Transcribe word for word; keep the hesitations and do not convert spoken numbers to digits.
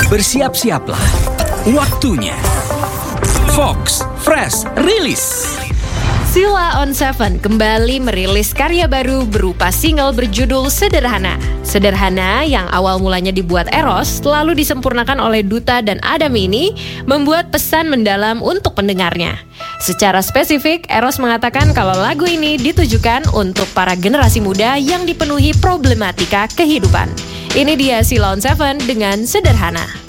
Bersiap-siaplah. Waktunya Fox Fresh Release. Sheila on Seven kembali merilis karya baru berupa single berjudul Sederhana. Sederhana yang awal mulanya dibuat Eros, lalu disempurnakan oleh Duta dan Adam ini membuat pesan mendalam untuk pendengarnya. Secara spesifik, Eros mengatakan kalau lagu ini ditujukan untuk para generasi muda yang dipenuhi problematika kehidupan. Ini dia Sheila on Seven dengan Sederhana.